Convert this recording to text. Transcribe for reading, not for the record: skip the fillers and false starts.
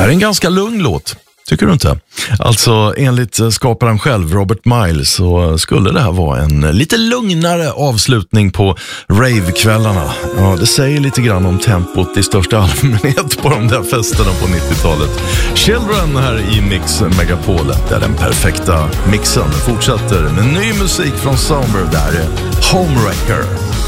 här är en ganska lugn låt, tycker du inte? Alltså enligt skaparen själv, Robert Miles, så skulle det här vara en lite lugnare avslutning på rave-kvällarna. Ja, det säger lite grann om tempot i största allmänhet på de där festerna på 90-talet. Children här i Mix Megapol, där den perfekta mixen fortsätter med ny musik från Soundberg. Där är Homewrecker.